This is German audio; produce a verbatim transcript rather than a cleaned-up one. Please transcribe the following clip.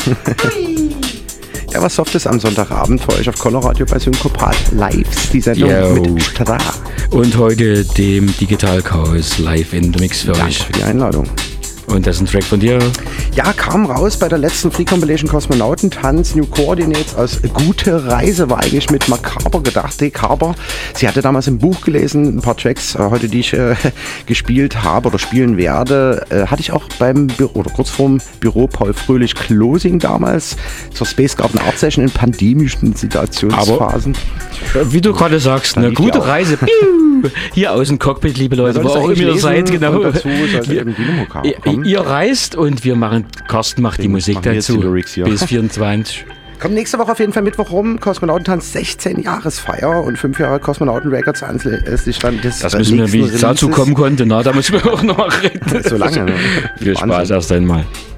Ja, was Softes am Sonntagabend für euch auf Coloradio bei Synkopat Lives, die Sendung Yo. mit Stra. Und heute dem Digital Chaos live in the Mix für Danke euch. für die Einladung. Und das ist ein Track von dir. Ja, kam raus bei der letzten Free Compilation Kosmonautentanz. New Coordinates aus Gute Reise war eigentlich mit Makaber gedacht. Die Carber, sie hatte damals im Buch gelesen, ein paar Tracks, äh, heute die ich äh, gespielt habe oder spielen werde, äh, hatte ich auch beim Büro, oder kurz vorm Büro Paul Fröhlich Closing damals zur Space Garden Art Session in pandemischen Situationsphasen. Aber, wie du gerade sagst, eine gute Reise. Hier aus dem Cockpit, liebe Leute, wo auch immer ihr seid, genau. Dazu sollte eben Dynamo kommen. Ihr reist und wir machen, Carsten macht die Musik dazu. Bis vierundzwanzig. Kommt nächste Woche auf jeden Fall Mittwoch rum. Kosmonautentanz sechzehn Jahresfeier und fünf Jahre Kosmonauten Records anlässlich des Das müssen wir, wie es dazu kommen konnte, na, da müssen wir auch noch mal reden. So lange. Ne? Viel Spaß erst einmal.